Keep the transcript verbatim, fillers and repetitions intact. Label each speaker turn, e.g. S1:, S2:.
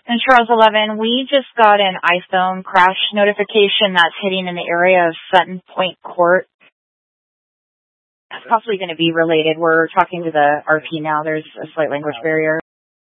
S1: And Charles eleven, we just got an iPhone crash notification that's hitting in the area of Sutton Point Court. That's possibly going to be related. We're talking to the R P now. There's a slight language barrier.